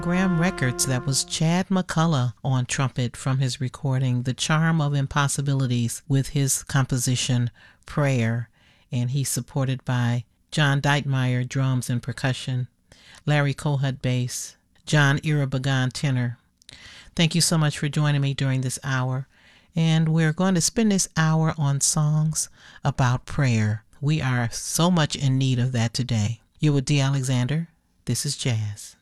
Graham Records. That was Chad McCullough on trumpet from his recording The Charm of Impossibilities with his composition Prayer, and he's supported by John Deitmeyer drums and percussion, Larry Kohut bass, John Irabagan tenor. Thank you so much for joining me during this hour, and we're going to spend this hour on songs about prayer. We are so much in need of that today. You're with D. Alexander. This is Jazz.